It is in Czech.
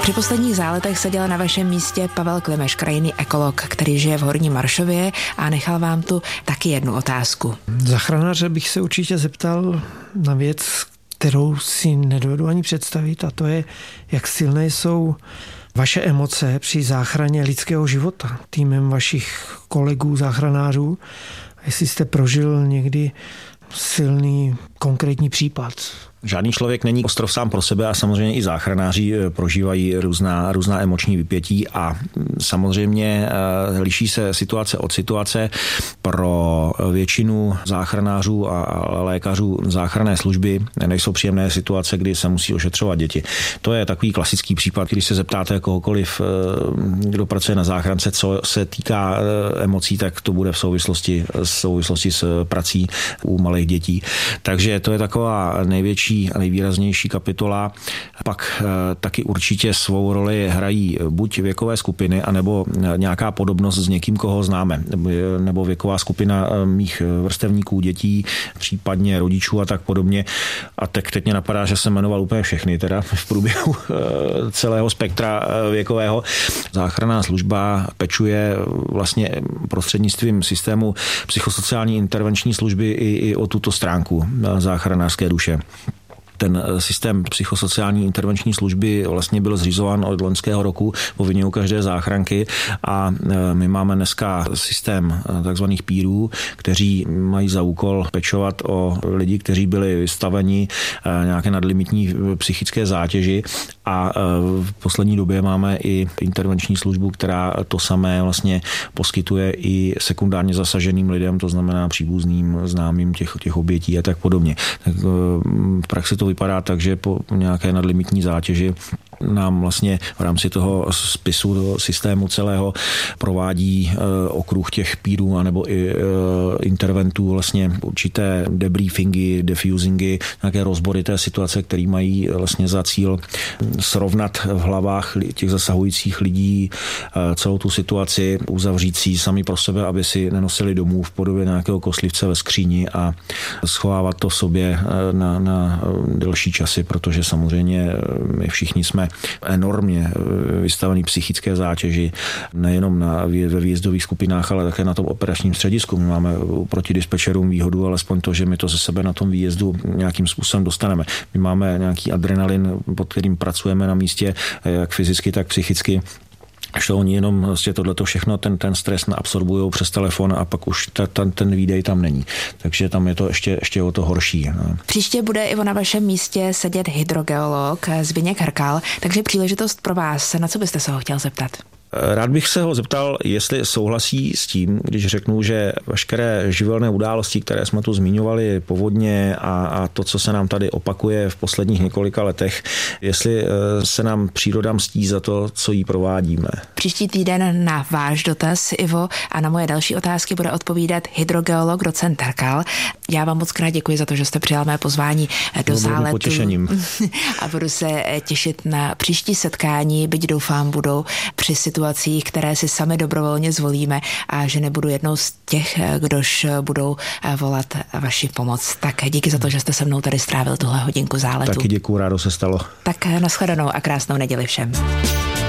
Při posledních záletech seděl na vašem místě Pavel Klimeš, krajinný ekolog, který žije v Horním Maršově a nechal vám tu taky jednu otázku. Záchranáře bych se určitě zeptal na věc, kterou si nedovedu ani představit, a to je, jak silné jsou vaše emoce při záchraně lidského života týmem vašich kolegů záchranářů. Jestli jste prožil někdy silný konkrétní případ. Žádný člověk není ostrov sám pro sebe a samozřejmě i záchranáři prožívají různá emoční vypětí a samozřejmě liší se situace od situace. Pro většinu záchranářů a lékařů záchranné služby nejsou příjemné situace, kdy se musí ošetřovat děti. To je takový klasický případ, když se zeptáte kohokoliv, kdo pracuje na záchrance, co se týká emocí, tak to bude v souvislosti s prací u malých dětí. Takže to je taková největší a nejvýraznější kapitola. Pak taky určitě svou roli hrají buď věkové skupiny, anebo nějaká podobnost s někým, koho známe, nebo věková skupina mých vrstevníků, dětí, případně rodičů a tak podobně. A teď mě napadá, že jsem jmenoval úplně všechny, teda v průběhu celého spektra věkového. Záchranná služba pečuje vlastně prostřednictvím systému psychosociální intervenční služby i o tuto stránku záchranářské duše. Ten systém psychosociální intervenční služby vlastně byl zřizován od loňského roku po vyněhu každé záchranky a my máme dneska systém takzvaných pírů, kteří mají za úkol pečovat o lidi, kteří byli vystaveni nějaké nadlimitní psychické zátěži a v poslední době máme i intervenční službu, která to samé vlastně poskytuje i sekundárně zasaženým lidem, to znamená příbuzným, známým těch obětí a tak podobně. Tak v praxi to vypadá tak, že po nějaké nadlimitní zátěži nám vlastně v rámci toho spisu, toho systému celého provádí okruh těch pírů anebo i interventů vlastně určité debriefingy, defusingy, nějaké rozbory té situace, které mají vlastně za cíl srovnat v hlavách těch zasahujících lidí celou tu situaci, uzavřít si sami pro sebe, aby si nenosili domů v podobě nějakého koslivce ve skříni a schovávat to v sobě na delší časy, protože samozřejmě my všichni jsme enormně vystavený psychické zátěži, nejenom ve výjezdových skupinách, ale také na tom operačním středisku. My máme proti dispečerům výhodu, alespoň to, že my to ze sebe na tom výjezdu nějakým způsobem dostaneme. My máme nějaký adrenalin, pod kterým pracujeme na místě, jak fyzicky, tak psychicky. Až to oni jenom vlastně tohleto všechno, ten stres naabsorbují přes telefon a pak už ten výdej tam není. Takže tam je to ještě o to horší. No. Příště bude i na vašem místě sedět hydrogeolog Zbyněk Hrkal, takže příležitost pro vás. Na co byste se ho chtěl zeptat? Rád bych se ho zeptal, jestli souhlasí s tím, když řeknu, že veškeré živelné události, které jsme tu zmiňovali, povodně a to, co se nám tady opakuje v posledních několika letech, jestli se nám příroda mstí za to, co jí provádíme. Příští týden na váš dotaz, Ivo, a na moje další otázky bude odpovídat hydrogeolog docent Hrkal. Já vám moc krát děkuji za to, že jste přijal mé pozvání do záletu. Potěšením. A budu se těšit na příští setkání, byť doufám budou při situacích, které si sami dobrovolně zvolíme a že nebudu jednou z těch, kdož budou volat vaši pomoc. Tak díky za to, že jste se mnou tady strávil tuhle hodinku záletu. Taky děkuju, rádo se stalo. Tak nashledanou a krásnou neděli všem.